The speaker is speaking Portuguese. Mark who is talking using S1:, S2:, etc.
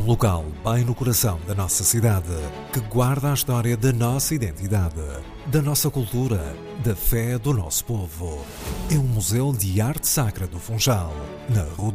S1: local bem no coração da nossa cidade, que guarda a história da nossa identidade, da nossa cultura, da fé do nosso povo. É um museu de arte sacra do Funchal, na Rua